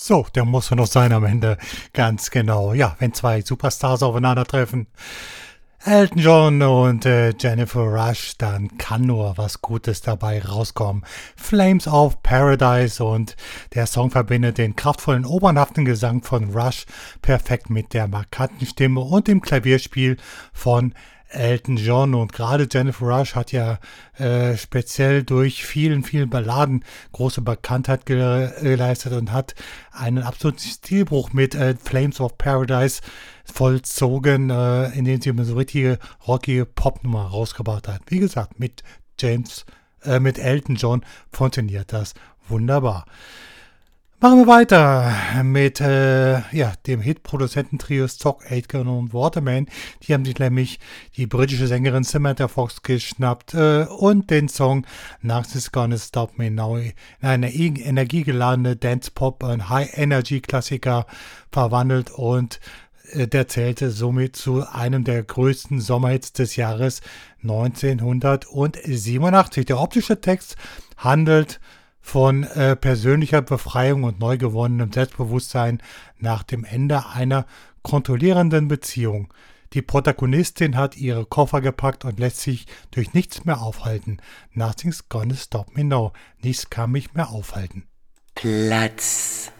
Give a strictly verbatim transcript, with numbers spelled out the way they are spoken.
So, der muss ja noch sein am Ende. Ganz genau. Ja, wenn zwei Superstars aufeinandertreffen, Elton John und äh, Jennifer Rush, dann kann nur was Gutes dabei rauskommen. Flames of Paradise, und der Song verbindet den kraftvollen, opernhaften Gesang von Rush perfekt mit der markanten Stimme und dem Klavierspiel von Elton John. Und gerade Jennifer Rush hat ja äh, speziell durch vielen, vielen Balladen große Bekanntheit ge geleistet und hat einen absoluten Stilbruch mit äh, Flames of Paradise vollzogen, äh, indem sie eine so richtige rockige Popnummer rausgebracht hat. Wie gesagt, mit James, äh, mit Elton John funktioniert das wunderbar. Machen wir weiter mit äh, ja, dem Hit-Produzententrio Stock Aitken und Waterman. Die haben sich nämlich die britische Sängerin Samantha Fox geschnappt äh, und den Song Nothing's Gonna Stop Me Now in eine energiegeladene Dance-Pop- und High-Energy-Klassiker verwandelt, und äh, der zählte somit zu einem der größten Sommerhits des Jahres neunzehnhundertsiebenundachtzig. Der optische Text handelt von äh, persönlicher Befreiung und neu gewonnenem Selbstbewusstsein nach dem Ende einer kontrollierenden Beziehung. Die Protagonistin hat ihre Koffer gepackt und lässt sich durch nichts mehr aufhalten. Nothing's gonna stop me now. Nichts kann mich mehr aufhalten. Platz